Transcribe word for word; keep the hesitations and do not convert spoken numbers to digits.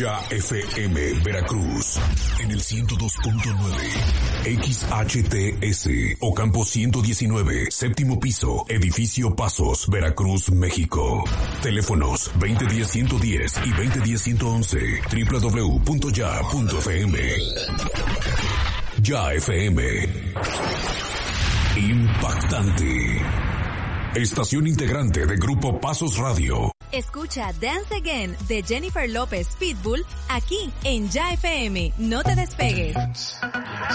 Ya F M Veracruz en el ciento dos punto nueve, X H T S Ocampo ciento diecinueve, séptimo piso, edificio Pasos, Veracruz, México. Teléfonos veinte diez ciento diez y veinte diez ciento once, doble u doble u doble u punto ya punto f m. Ya F M. Impactante. Estación integrante de Grupo Pasos Radio. Escucha Dance Again de Jennifer López Pitbull aquí en Ya F M. No te despegues.